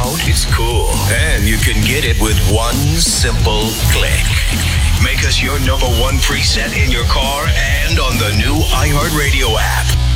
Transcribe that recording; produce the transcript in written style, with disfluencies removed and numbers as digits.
loud, it's cool. And you can get it with one simple click. Make us your number one preset in your car and on the new iHeartRadio app.